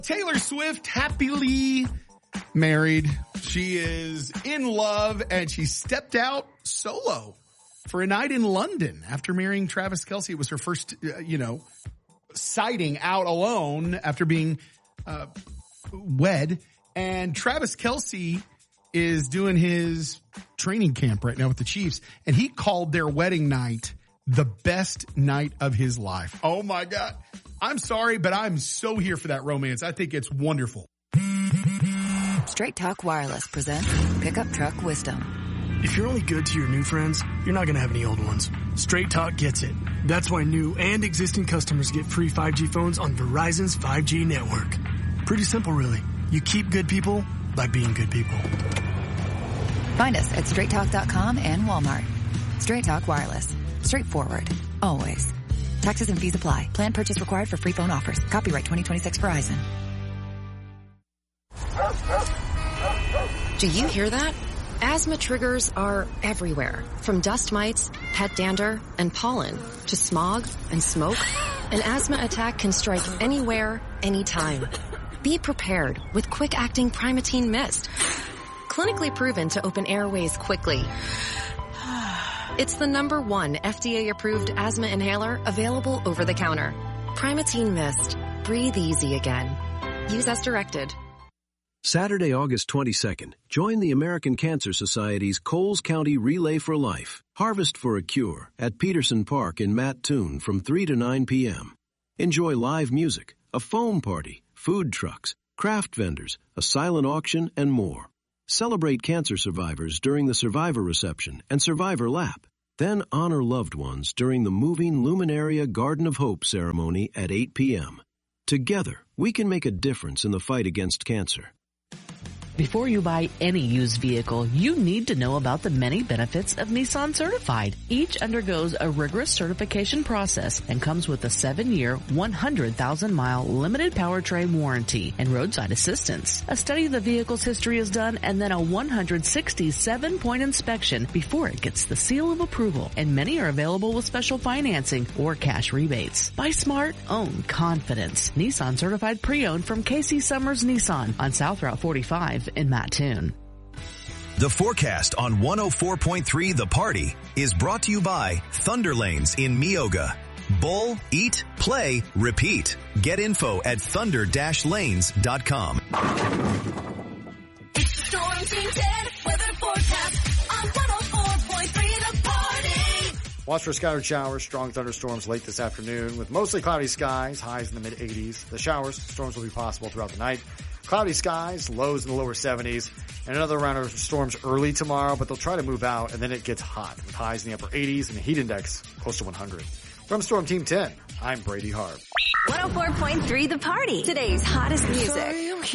Taylor Swift happily married. She is in love and she stepped out solo for a night in London after marrying Travis Kelce. It was her first, sighting out alone after being wed. And Travis Kelce is doing his training camp right now with the Chiefs. And he called their wedding night the best night of his life. Oh my God. I'm sorry, but I'm so here for that romance. I think it's wonderful. Straight Talk Wireless presents Pickup Truck Wisdom. If you're only good to your new friends, you're not going to have any old ones. Straight Talk gets it. That's why new and existing customers get free 5G phones on Verizon's 5G network. Pretty simple, really. You keep good people by being good people. Find us at straighttalk.com and Walmart. Straight Talk Wireless. Straightforward. Always. Taxes and fees apply. Plan purchase required for free phone offers. Copyright 2026 Verizon. Do you hear that? Asthma triggers are everywhere. From dust mites, pet dander, and pollen to smog and smoke. An asthma attack can strike anywhere, anytime. Be prepared with quick-acting Primatene Mist. Clinically proven to open airways quickly. It's the #1 FDA-approved asthma inhaler available over the counter. Primatene Mist. Breathe easy again. Use as directed. Saturday, August 22nd, join the American Cancer Society's Coles County Relay for Life. Harvest for a Cure at Peterson Park in Mattoon from 3 to 9 p.m. Enjoy live music, a foam party, food trucks, craft vendors, a silent auction, and more. Celebrate cancer survivors during the Survivor Reception and Survivor Lap. Then honor loved ones during the moving Luminaria Garden of Hope ceremony at 8 p.m. Together, we can make a difference in the fight against cancer. Before you buy any used vehicle, you need to know about the many benefits of Nissan Certified. Each undergoes a rigorous certification process and comes with a 7-year, 100,000-mile limited powertrain warranty and roadside assistance. A study of the vehicle's history is done and then a 167-point inspection before it gets the seal of approval, and many are available with special financing or cash rebates. Buy smart, own confidence. Nissan Certified Pre-Owned from Casey Summers Nissan on South Route 45 in Mattoon. The forecast on 104.3 The Party is brought to you by Thunder Lanes in Meoga. Bowl, eat, play, repeat. Get info at thunder-lanes.com. It's the Storm Team 10 weather forecast on 104.3 The Party. Watch for scattered showers, strong thunderstorms late this afternoon with mostly cloudy skies, highs in the mid-80s. The showers, storms will be possible throughout the night. Cloudy skies, lows in the lower 70s, and another round of storms early tomorrow, but they'll try to move out, and then it gets hot with highs in the upper 80s and the heat index close to 100. From Storm Team 10, I'm Brady Harb. 104.3 The Party. Today's hottest music.